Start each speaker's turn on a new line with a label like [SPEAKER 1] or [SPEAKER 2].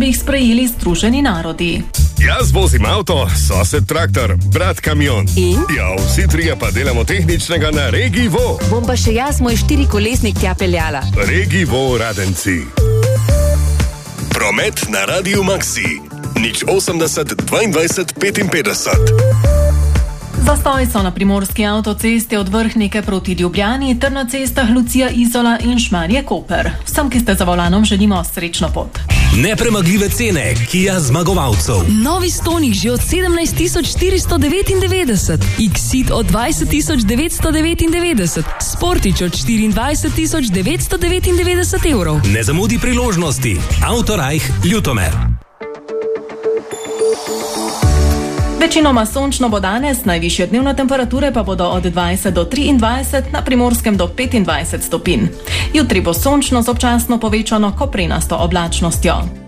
[SPEAKER 1] bi jih sprejeli Združeni narodi.
[SPEAKER 2] Jaz vozim avto, sosed traktor, brat kamion.
[SPEAKER 3] In?
[SPEAKER 2] Ja, vsi trije pa delamo tehničnega na Regivo.
[SPEAKER 3] Bom pa še jaz moj 4-kolesnik tja peljala.
[SPEAKER 2] Regivo Radenci. Promet na Radiu Maxi. 080 22 55.
[SPEAKER 1] Zastoj so na primorski avtocesti od Vrhnike proti Ljubljani ter na cestah Lucija Izola in Šmarje Koper. Vsem, ki ste za volanom, želimo srečno pot.
[SPEAKER 4] Nepremagljive cene Kia zmagovalcev.
[SPEAKER 5] Novi Stonic že od 17.499, X-Ceed od 20.999, Sportič od 24.999 evrov.
[SPEAKER 4] Ne zamudi priložnosti. Autorajh Ljutomer.
[SPEAKER 1] Večinoma sončno bo danes, najvišje dnevne temperature pa bodo od 20 do 23, na Primorskem do 25 stopinj. Jutri bo sončno z občasno povečano koprenasto oblačnostjo.